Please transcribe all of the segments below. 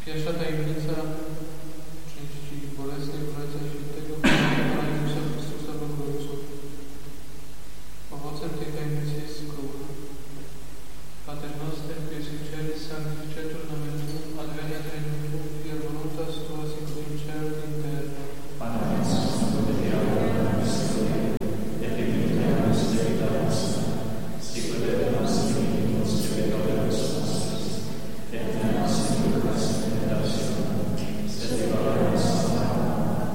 Pierwsza tajemnica części bolesnej Królestwa Świętego Pana Jezusa Chrystusa w obrońcu. Owocem tej tajemnicy jest skrucha. Pater noster, qui sinceris sanctificetur nomen tuum, adveniat regnum tuum, fiat voluntas tua sicut in cielo et in terra. Pane nostrum quotidianum nobis hodie, et dimitte nobis debita nostra, sicut et nos dimittimus debitores nostris, et ne nos inducas in tentationem, sed libera nos a malo.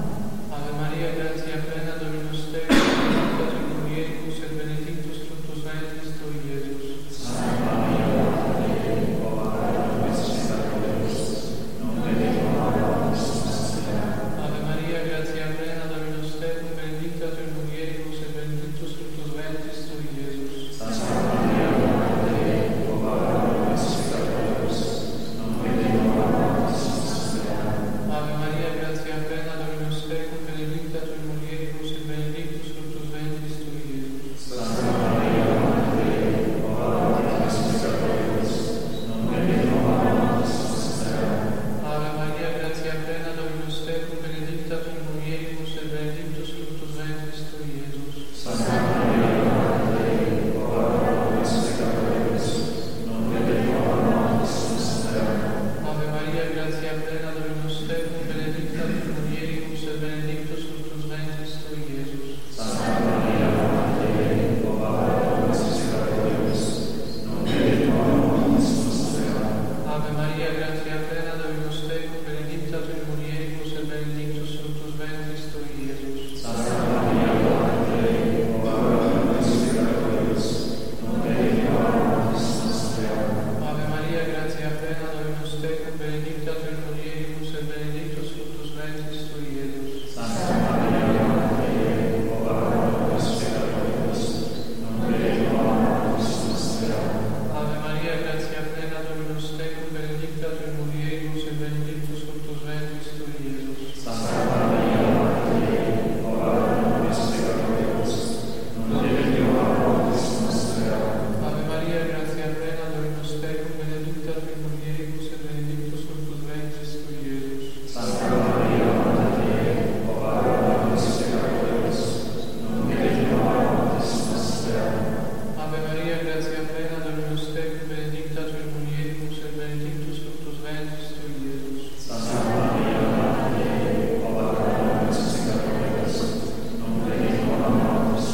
Ave Maria, gratia plena, Dominus tecum, benedicta tui mulieribus et benedictus fructus ventris tui, Iesus. Santa Maria, Mater Dei, ora pro nobis peccatoribus, nunc et in hora nostra morte. Ave Maria, gratia plena, Dominus tecum, benedicta tui mulieribus et benedictus fructus ventris tui, Iesus. Santa Maria, Mater Dei, ora pro nobis peccatoribus, nunc et in hora nostra morte. Ave Maria, gratia plena, Dominus tecum, benedicta tui mulieribus et benedictus fructus ventris tui, Iesus. Santa Maria, Mater Dei, ora pro nobis peccatoribus, nunc et in hora nostra morte. Ave Maria, gratia plena, Dominus tecum, benedicta tui mulieribus et benedictus fructus ventris tui, Iesus. Santa Maria, Mater Dei, ora pro nobis peccatoribus, nunc et in hora nostra morte. Ave Maria, gratia plena, Dominus tecum, benedicta tui mulieribus et benedictus fructus ventris tui, Iesus. Santa Maria, Mater Dei, ora pro nobis peccatoribus, nunc et in hora nostra morte. Ave Maria, gratia plena, Dominus tecum, benedicta tui mulieribus et benedictus fructus ventris tui, Iesus. Santa Maria, Mater Dei, ora pro nobis peccatoribus, nunc et in hora nostra morte. Ave Maria, gratia plena, Dominus tecum, benedicta tui mulieribus et benedictus fructus ventris tui, Iesus. Santa Maria, Mater Dei, ora pro nobis peccatoribus, nunc et in hora nostra morte. Ave Maria, gratia plena, Dominus tecum, benedicta tui mulieribus